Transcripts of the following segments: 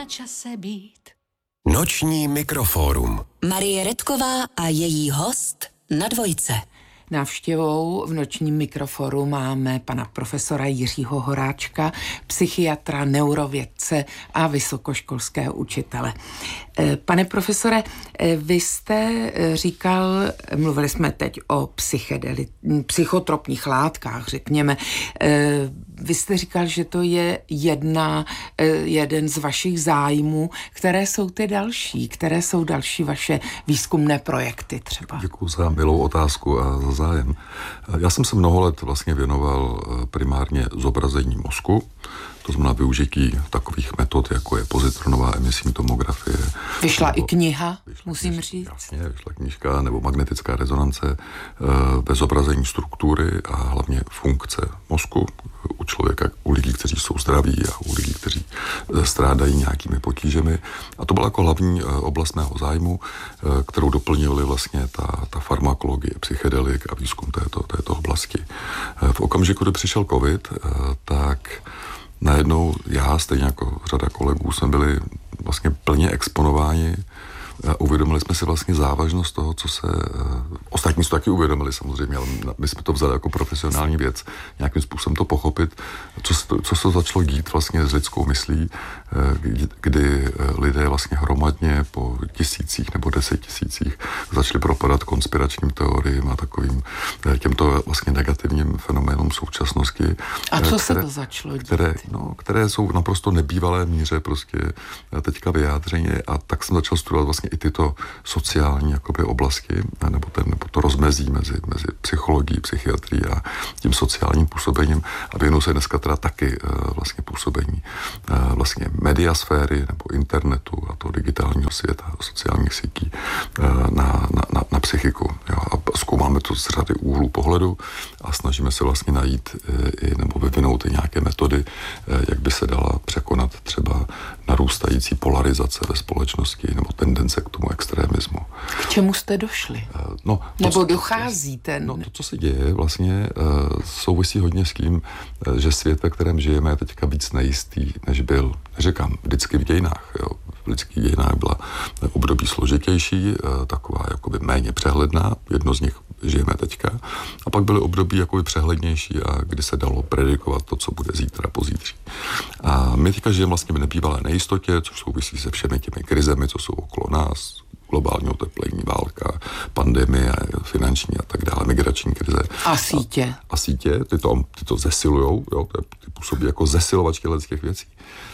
na čase být. Noční mikrofórum. Marie Redková a její host na Dvojce. Návštěvou v nočním mikroforu máme pana profesora Jiřího Horáčka, psychiatra, neurovědce a vysokoškolského učitele. Pane profesore, vy jste říkal, mluvili jsme teď o psychotropních látkách, řekněme. Vy jste říkal, že to je jeden z vašich zájmů. Které jsou ty další? Které jsou další vaše výzkumné projekty třeba? Děkuji za milou otázku a za zájem. Já jsem se mnoho let vlastně věnoval primárně zobrazení mozku, to znamená využití takových metod, jako je pozitronová emisní tomografie. Vyšla i kniha, musím říct. Jasně, vyšla knížka nebo magnetická rezonance ve zobrazení struktury a hlavně funkce mozku u člověka, u lidí, kteří jsou zdraví a u lidí, kteří strádají nějakými potížemi. A to byla jako hlavní oblast mého zájmu, kterou doplnili vlastně ta farmakologie, psychedelik a výzkum této oblasti. V okamžiku, kdy přišel covid, tak najednou já, stejně jako řada kolegů, jsme byli vlastně plně exponováni a uvědomili jsme si vlastně závažnost toho, co se... Ostatní si to taky uvědomili samozřejmě, ale my jsme to vzali jako profesionální věc, nějakým způsobem to pochopit, co se začalo dít vlastně s lidskou myslí, kdy lidé vlastně hromadně po tisících nebo 10 000 začali propadat konspiračním teoriím a takovým těmto vlastně negativním fenoménům současnosti. A co se to začalo dít? Které jsou v naprosto nebývalé míře prostě teďka vyjádřeně, a tak jsem začal studovat vlastně i tyto sociální jakoby oblasti, nebo to rozmezí mezi psychologií, psychiatrií a tím sociálním působením, a věnuju se dneska teda taky vlastně působení vlastně mediasféry nebo internetu a toho digitálního světa, sociálních sítí na psychiku. Jo. A zkoumáme to z řady úhlů pohledu a snažíme se vlastně najít nebo vyvinout i nějaké metody, jak by se dala překonat třeba narůstající polarizace ve společnosti nebo tendence k tomu extremismu. K čemu jste došli? Nebo dochází ten? To, co se děje, vlastně souvisí hodně s tím, že svět, ve kterém žijeme, je teďka víc nejistý, než byl. Neříkám vždycky v dějinách. Jo. V lidských dějinách byla období složitější, taková jakoby méně přehledná, jedno z nich žijeme teďka. A pak byly období jakoby přehlednější, a kdy se dalo predikovat to, co bude zítra, pozítří. A my teďka žijeme vlastně v nebývalé nejistotě, což souvisí se všemi těmi krizemi, co jsou okolo nás, globální oteplení, válka, pandemie, finanční a tak dále, migrační krize. A sítě. A sítě, ty to zesilujou, jo, ty působí jako zesilovačky lidských věcí.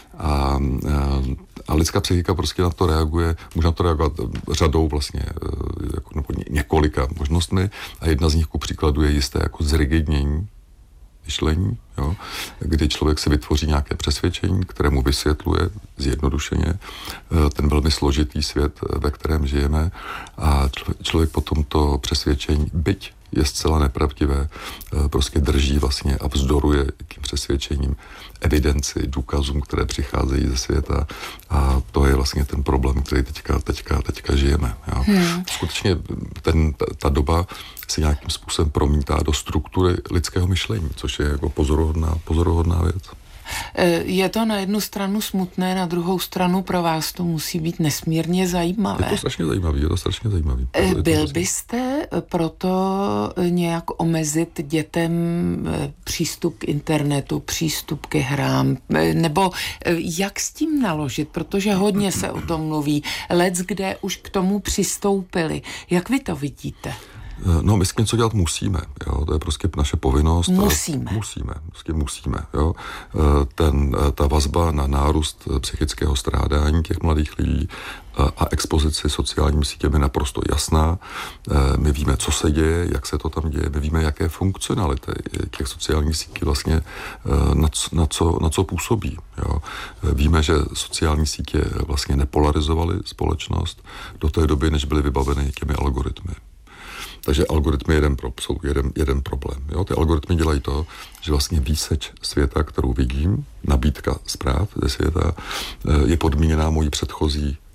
A lidská psychika prostě na to reaguje, může na to reagovat řadou vlastně, nebo několika možnostmi, a jedna z nich ku příkladu je jisté jako zrigidnění myšlení, jo, kdy člověk si vytvoří nějaké přesvědčení, které mu vysvětluje zjednodušeně ten velmi složitý svět, ve kterém žijeme, a člověk potom to přesvědčení, byť je zcela nepravdivé, prostě drží vlastně a vzdoruje tím přesvědčením evidenci, důkazům, které přicházejí ze světa, a to je vlastně ten problém, který teďka žijeme. Jo. Skutečně ta doba se nějakým způsobem promítá do struktury lidského myšlení, což je jako pozoruhodná věc. Je to na jednu stranu smutné, na druhou stranu pro vás to musí být nesmírně zajímavé. Je to strašně zajímavý. Byl byste proto nějak omezit dětem přístup k internetu, přístup ke hrám, nebo jak s tím naložit, protože hodně se o tom mluví, kde už k tomu přistoupili. Jak vy to vidíte? No, my s tím něco dělat musíme, jo, to je prostě naše povinnost. Musíme, jo. Ta vazba na nárůst psychického strádání těch mladých lidí a expozici sociálními sítěmi je naprosto jasná. My víme, co se děje, jak se to tam děje, my víme, jaké funkcionality těch sociálních sítí vlastně na co působí. Jo. Víme, že sociální sítě vlastně nepolarizovaly společnost do té doby, než byly vybaveny těmi algoritmy. Takže algoritmy jsou jeden problém. Jo? Ty algoritmy dělají to, že vlastně výseč světa, kterou vidím, nabídka zpráv ze světa, je podmíněná mojí předchozí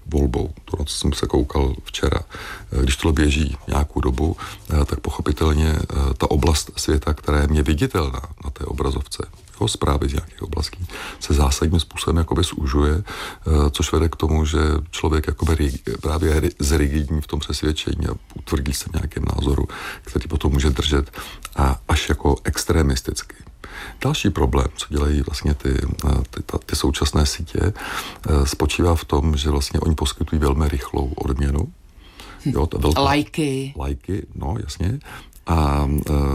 volbou. To, na co jsem se koukal včera. Když tohle běží nějakou dobu, tak pochopitelně ta oblast světa, která je mě viditelná na té obrazovce, zprávy z nějakých oblastí, se zásadním způsobem jakoby zužuje, což vede k tomu, že člověk jakoby právě zrigidní v tom přesvědčení a utvrdí se v nějakém názoru, který potom může držet a až jako extremisticky. Další problém, co dělají vlastně ty současné sítě, spočívá v tom, že vlastně oni poskytují velmi rychlou odměnu. Jo, lajky, no jasně. A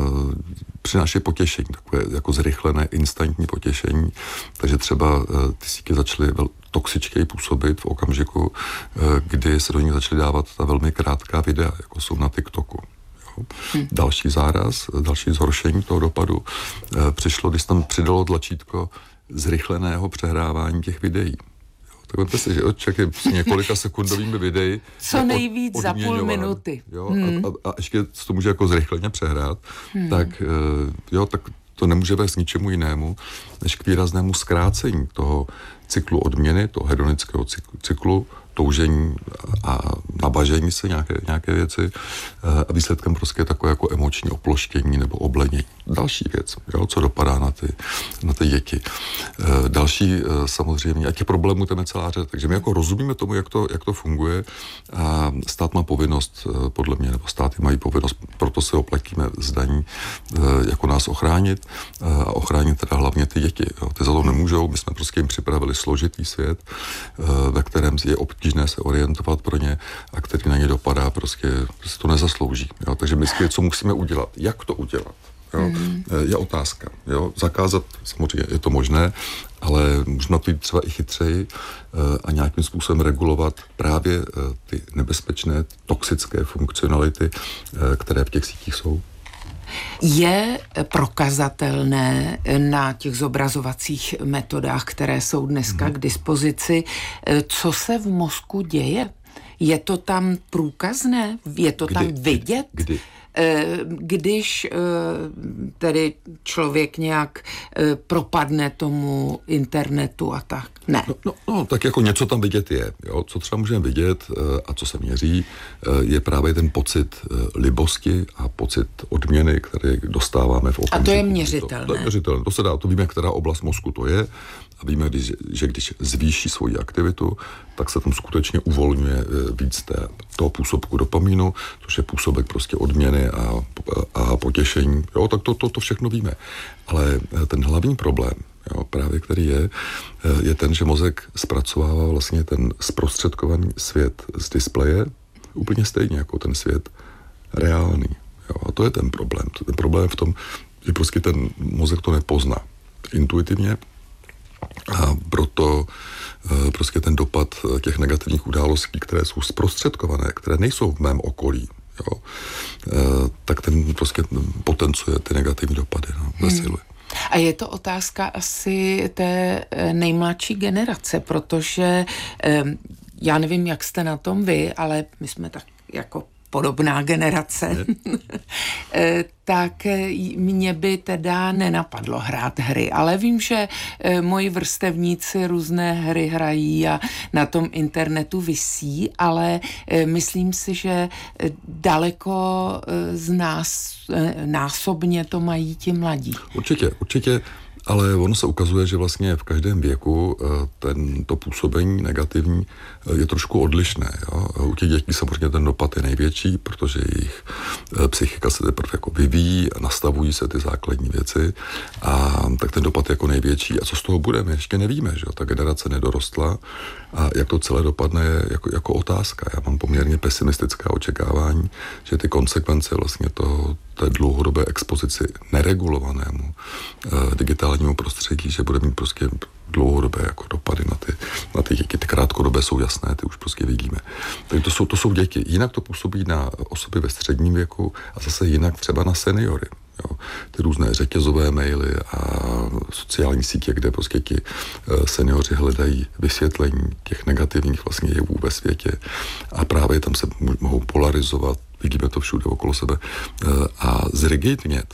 přináší potěšení, takové jako zrychlené, instantní potěšení. Takže třeba ty sítě začaly toxičtěji působit v okamžiku, kdy se do nich začaly dávat ta velmi krátká videa, jako jsou na TikToku. Další záraz, další zhoršení toho dopadu přišlo, když tam přidalo tlačítko zrychleného přehrávání těch videí. Tak vemte si, že člověk je s několika sekundovými videi co nejvíc za půl minuty. Jo, a ještě to může jako zrychleně přehrát, tak to nemůže vést ničemu jinému, než k výraznému zkrácení toho cyklu odměny, toho hedonického cyklu, toužení a nabažení se nějaké věci a výsledkem prostě je takové jako emoční oploštění nebo oblenění. Další věc, jo, co dopadá na ty děti. Další samozřejmě, a těch problémů tam je celá řada, takže my jako rozumíme tomu, jak to funguje a stát má povinnost, podle mě, nebo státy mají povinnost, proto si oplatíme z daní, jako nás ochránit a ochránit teda hlavně ty děti. Jo. Ty za to nemůžou, my jsme prostě jim připravili složitý svět, ve kterém je obtížné se orientovat pro ně a který na ně dopadá, prostě si to nezaslouží. Jo. Takže my co musíme udělat? Jak to udělat? Jo. Je otázka. Jo. Zakázat, samozřejmě je to možné, ale můžeme to jít třeba i chytřeji a nějakým způsobem regulovat právě ty nebezpečné, toxické funkcionality, které v těch sítích jsou. Je prokazatelné na těch zobrazovacích metodách, které jsou dneska k dispozici, co se v mozku děje? Je to tam průkazné? Je to tam vidět? Kdy? Když tedy člověk nějak propadne tomu internetu a tak. Ne. No, tak jako něco tam vidět je. Jo? Co třeba můžeme vidět a co se měří, je právě ten pocit libosti a pocit odměny, který dostáváme v okamžiku. A to je měřitelné. To je měřitelné. To se dá, to víme, která oblast mozku to je a víme, že když zvýší svoji aktivitu, tak se tam skutečně uvolňuje víc toho působku dopamínu, což je působek prostě odměny a potěšení. Jo, tak to všechno víme. Ale ten hlavní problém, jo, právě který je ten, že mozek zpracovává vlastně ten zprostředkovaný svět z displeje úplně stejně jako ten svět reálný. Jo, a to je ten problém. Ten problém je v tom, že prostě ten mozek to nepozná intuitivně a proto prostě ten dopad těch negativních událostí, které jsou zprostředkované, které nejsou v mém okolí, jo, tak ten prostě potencuje ty negativní dopady, zesiluje. A je to otázka asi té nejmladší generace, protože já nevím, jak jste na tom vy, ale my jsme tak jako podobná generace, tak mě by teda nenapadlo hrát hry, ale vím, že moji vrstevníci různé hry hrají a na tom internetu visí, ale myslím si, že daleko z nás násobně to mají ti mladí. Určitě. Ale ono se ukazuje, že vlastně v každém věku to působení negativní je trošku odlišné. Jo? U těch dětí samozřejmě ten dopad je největší, protože jejich psychika se teprve jako vyvíjí a nastavují se ty základní věci a tak ten dopad je jako největší. A co z toho bude, my ještě nevíme, že jo? Ta generace nedorostla a jak to celé dopadne je jako otázka. Já mám poměrně pesimistická očekávání, že ty konsekvence vlastně té dlouhodobé expozici neregulovanému digitálnímu prostředí, že bude mít prostě dlouhodobé jako dopady na ty děti. Ty krátkodobé jsou jasné, ty už prostě vidíme. Takže to jsou děti. Jinak to působí na osoby ve středním věku a zase jinak třeba na seniory. Jo. Ty různé řetězové maily a sociální sítě, kde prostě ti seniori hledají vysvětlení těch negativních vlastně jevů ve světě a právě tam se mohou polarizovat, vidíme to všude okolo sebe a zrigidnět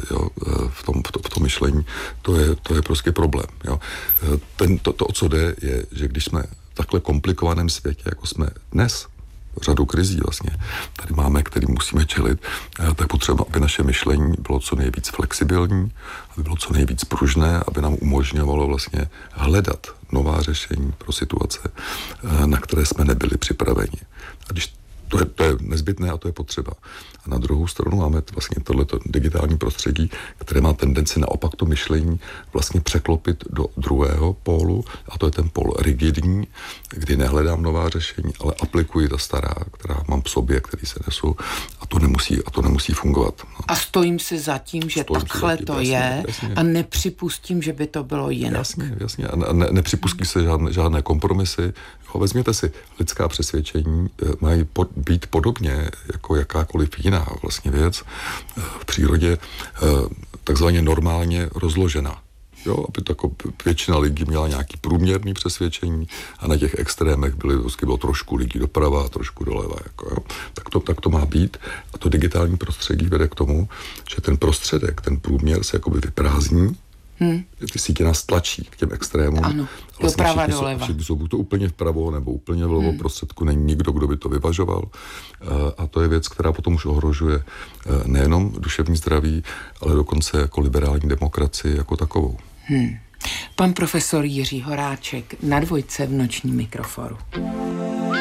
v tom myšlení, to je prostě problém. Jo. To, o co jde, je, že když jsme takhle komplikovaném světě, jako jsme dnes, řadu krizí vlastně tady máme, který musíme čelit, tak potřeba, aby naše myšlení bylo co nejvíc flexibilní, aby bylo co nejvíc pružné, aby nám umožňovalo vlastně hledat nová řešení pro situace, na které jsme nebyli připraveni. A když to je nezbytné a to je potřeba. A na druhou stranu máme vlastně tohleto digitální prostředí, které má tendenci naopak to myšlení vlastně překlopit do druhého pólu, a to je ten pól rigidní, kdy nehledám nová řešení, ale aplikuji ta stará, která mám v sobě, který se nesu, a to nemusí fungovat. No. A stojím si za tím, že takhle to je, a nepřipustím, že by to bylo jinak. Jasně. A nepřipustí se žádné kompromisy. Vezměte si, lidská přesvědčení mají být podobně jako jakákoliv jiná vlastně věc v přírodě takzvaně normálně rozložena. Jo, aby většina lidí měla nějaký průměrný přesvědčení a na těch extrémech bylo trošku lidí doprava a trošku doleva. Tak to má být. A to digitální prostředí vede k tomu, že ten prostředek, ten průměr se jakoby vyprázdní, ty sítě nás tlačí k těm extrémům. Ano, vlastně doprava doleva. Jsou buď to úplně vpravo nebo úplně vlevo, prostředku není nikdo, kdo by to vyvažoval. A to je věc, která potom už ohrožuje nejenom duševní zdraví, ale dokonce jako liberální demokracii jako takovou. Pan profesor Jiří Horáček na Dvojce v nočním mikroforu.